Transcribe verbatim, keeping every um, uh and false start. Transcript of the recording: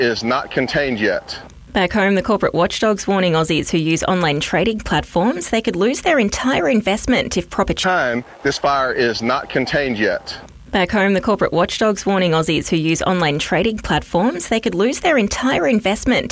is not contained yet. Back home, the corporate watchdog's warning Aussies who use online trading platforms they could lose their entire investment if proper... Ch- Time, this fire is not contained yet. Back home, the corporate watchdog's warning Aussies who use online trading platforms they could lose their entire investment